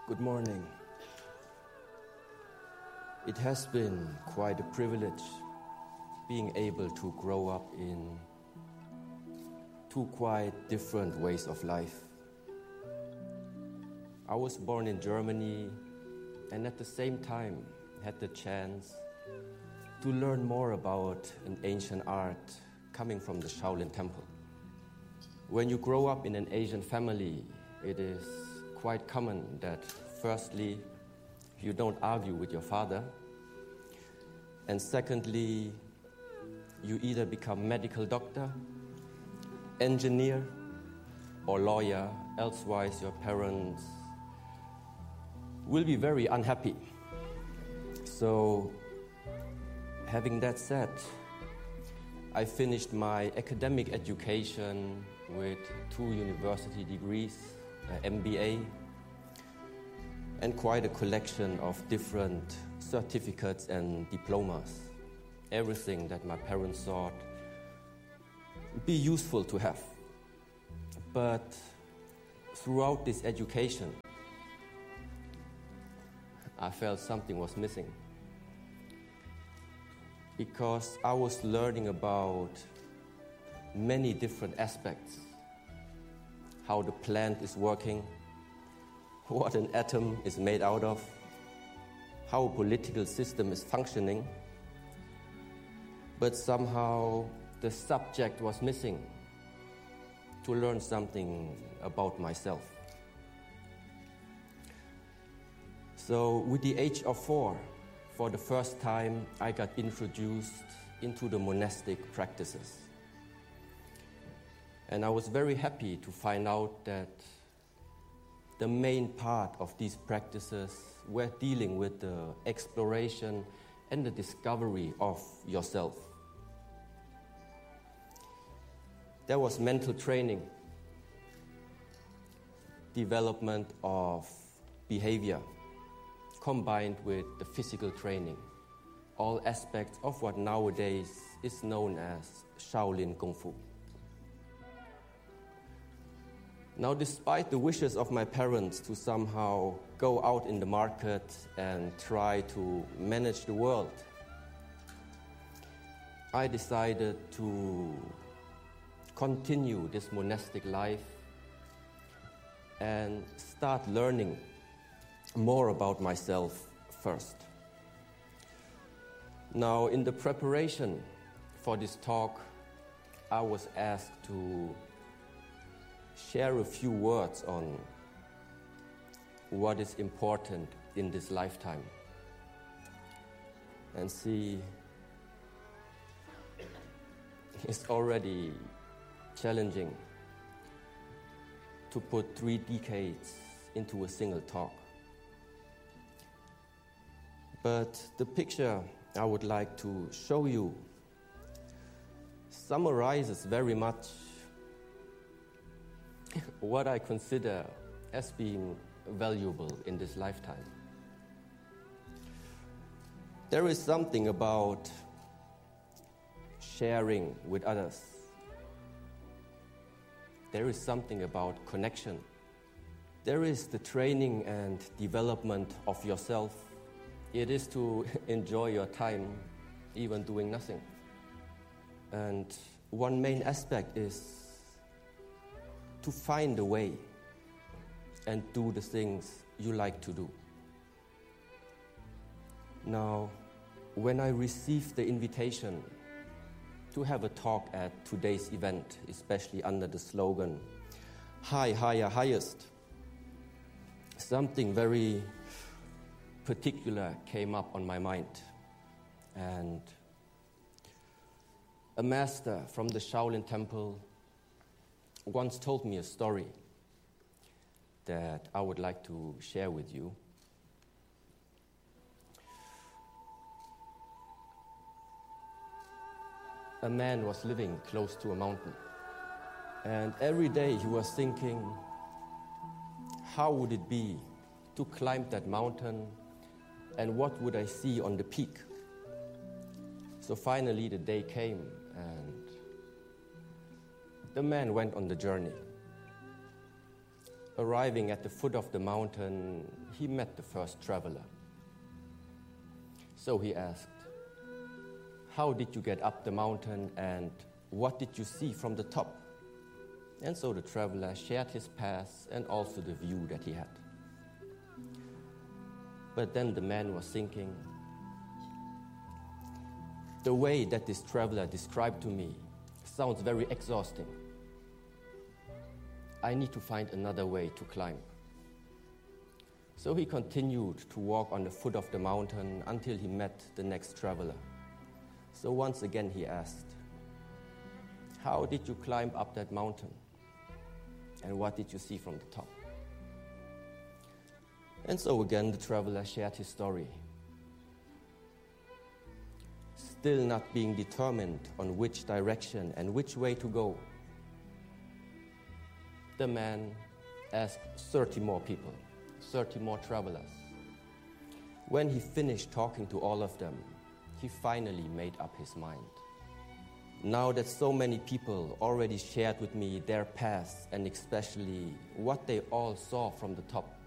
Good morning. It has been quite a privilege being able to grow up in two quite different ways of life. I was born in Germany and at the same time had the chance to learn more about an ancient art coming from the Shaolin Temple. When you grow up in an Asian family, it is quite common that firstly, you don't argue with your father, and secondly, you either become medical doctor, engineer, or lawyer, elsewise your parents will be very unhappy. So, having that said, I finished my academic education with 2 university degrees, MBA, and quite a collection of different certificates and diplomas. Everything that my parents thought would be useful to have. But throughout this education, I felt something was missing. Because I was learning about many different aspects. How the plant is working, what an atom is made out of, how a political system is functioning. But somehow the subject was missing to learn something about myself. So with the age of 4, for the first time, I got introduced into the monastic practices. And I was very happy to find out that the main part of these practices were dealing with the exploration and the discovery of yourself. There was mental training, development of behavior, combined with the physical training, all aspects of what nowadays is known as Shaolin Kung Fu. Now, despite the wishes of my parents to somehow go out in the market and try to manage the world, I decided to continue this monastic life and start learning more about myself first. Now, in the preparation for this talk, I was asked to share a few words on what is important in this lifetime. And see, it's already challenging to put 3 decades into a single talk. But the picture I would like to show you summarizes very much what I consider as being valuable in this lifetime. There is something about sharing with others. There is something about connection. There is the training and development of yourself. It is to enjoy your time, even doing nothing. And one main aspect is to find a way and do the things you like to do. Now, when I received the invitation to have a talk at today's event, especially under the slogan, High, Higher, Highest, something very particular came up on my mind. And a master from the Shaolin Temple once told me a story that I would like to share with you. A man was living close to a mountain, and every day he was thinking, how would it be to climb that mountain, and what would I see on the peak? So finally the day came, and the man went on the journey. arriving at the foot of the mountain, he met the first traveler. So he asked, "How did you get up the mountain and what did you see from the top?" And so the traveler shared his path and also the view that he had. But then the man was thinking, the way that this traveler described to me sounds very exhausting. I need to find another way to climb. So he continued to walk on the foot of the mountain until he met the next traveler. So once again he asked, "How did you climb up that mountain? And what did you see from the top?" And so again the traveler shared his story. Still not being determined on which direction and which way to go, the man asked 30 more people, 30 more travelers. When he finished talking to all of them, he finally made up his mind. Now that so many people already shared with me their past and especially what they all saw from the top,